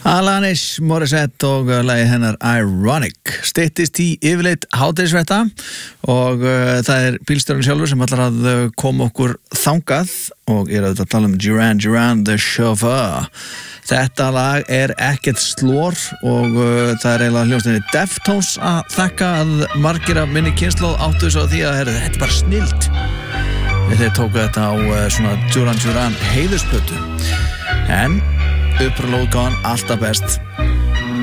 Alanis Morissette og lagið hennar Ironic styttist í yfirleitt hádegisfrétta og það bílstjórinn sjálfur sem ætlar að koma okkur þangað og auðvitað að tala Duran Duran the Chauffeur. Þetta lag ekkert slór og það eiginlega hljómsveitinni Deftones að þakka að margir af minni kynslóð áttu svo því að þetta bara snilld. Þeir tóku þetta á svona Duran Duran heiðursplötu. En upprúðlóðgáðan alltaf best.